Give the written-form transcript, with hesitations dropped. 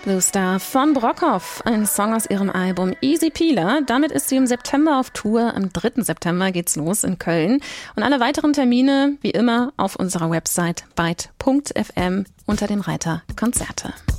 Blue Star von Brockhoff, ein Song aus ihrem Album Easy Peeler. Damit ist sie im September auf Tour. Am 3. September geht's los in Köln. Und alle weiteren Termine, wie immer, auf unserer Website byte.fm unter dem Reiter Konzerte.